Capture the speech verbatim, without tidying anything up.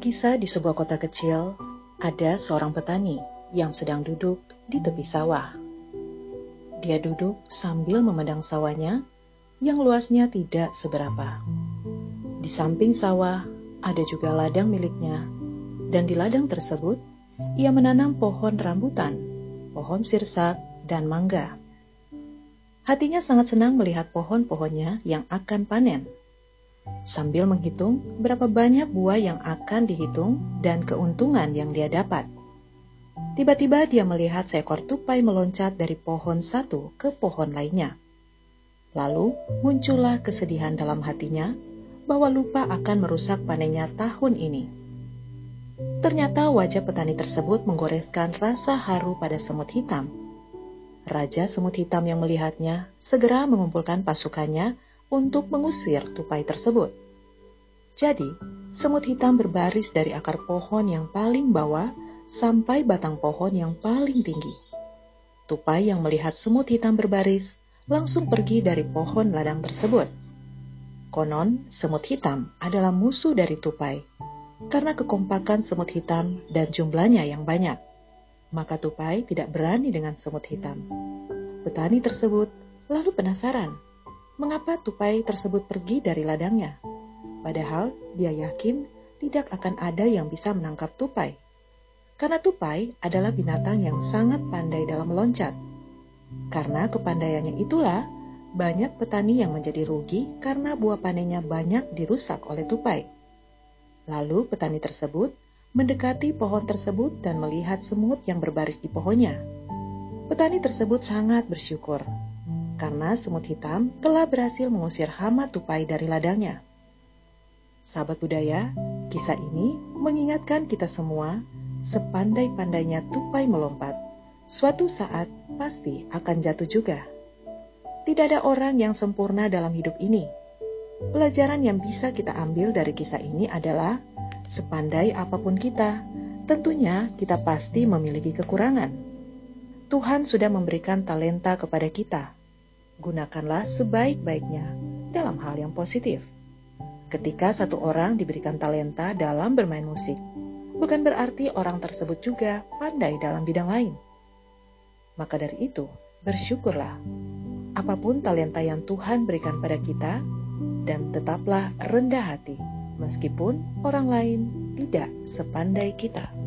Kisah di sebuah kota kecil, ada seorang petani yang sedang duduk di tepi sawah. Dia duduk sambil memandang sawahnya yang luasnya tidak seberapa. Di samping sawah ada juga ladang miliknya, dan di ladang tersebut ia menanam pohon rambutan, pohon sirsak, dan mangga. Hatinya sangat senang melihat pohon-pohonnya yang akan panen. Sambil menghitung berapa banyak buah yang akan dihitung dan keuntungan yang dia dapat. Tiba-tiba dia melihat seekor tupai meloncat dari pohon satu ke pohon lainnya. Lalu muncullah kesedihan dalam hatinya bahwa lupa akan merusak panennya tahun ini. Ternyata wajah petani tersebut menggoreskan rasa haru pada semut hitam. Raja semut hitam yang melihatnya segera mengumpulkan pasukannya untuk mengusir tupai tersebut. Jadi, semut hitam berbaris dari akar pohon yang paling bawah sampai batang pohon yang paling tinggi. Tupai yang melihat semut hitam berbaris langsung pergi dari pohon ladang tersebut. Konon, semut hitam adalah musuh dari tupai. Karena kekompakan semut hitam dan jumlahnya yang banyak, maka tupai tidak berani dengan semut hitam. Petani tersebut lalu penasaran, mengapa tupai tersebut pergi dari ladangnya? Padahal dia yakin tidak akan ada yang bisa menangkap tupai. Karena tupai adalah binatang yang sangat pandai dalam meloncat. Karena kepandaiannya itulah, banyak petani yang menjadi rugi karena buah panennya banyak dirusak oleh tupai. Lalu petani tersebut mendekati pohon tersebut dan melihat semut yang berbaris di pohonnya. Petani tersebut sangat bersyukur karena semut hitam telah berhasil mengusir hama tupai dari ladangnya. Sahabat budaya, kisah ini mengingatkan kita semua, sepandai-pandainya tupai melompat, suatu saat pasti akan jatuh juga. Tidak ada orang yang sempurna dalam hidup ini. Pelajaran yang bisa kita ambil dari kisah ini adalah, sepandai apapun kita, tentunya kita pasti memiliki kekurangan. Tuhan sudah memberikan talenta kepada kita. Gunakanlah sebaik-baiknya dalam hal yang positif. Ketika satu orang diberikan talenta dalam bermain musik, bukan berarti orang tersebut juga pandai dalam bidang lain. Maka dari itu, bersyukurlah apapun talenta yang Tuhan berikan pada kita, dan tetaplah rendah hati meskipun orang lain tidak sepandai kita.